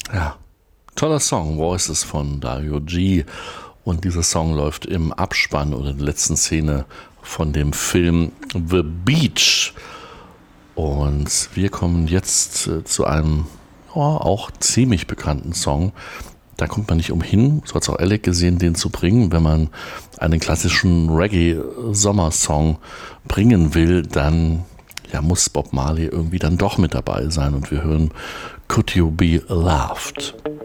Ja, toller Song, Voices von Dario G. Und dieser Song läuft im Abspann oder in der letzten Szene von dem Film The Beach. Und wir kommen jetzt zu einem auch ziemlich bekannten Song. Da kommt man nicht umhin, so hat es auch Alec gesehen, den zu bringen. Wenn man einen klassischen Reggae-Sommersong bringen will, dann muss Bob Marley irgendwie dann doch mit dabei sein. Und wir hören Could You Be Loved?